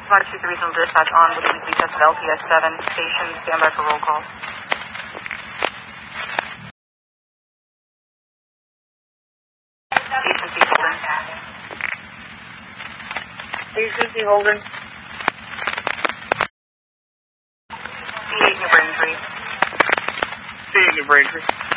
Montecito Regional Dispatch on with the weekly test of LPS 7. Station, stand by for roll call. Agency Holden. Agency Holden. C8 New Braintree. C8 New Braintree.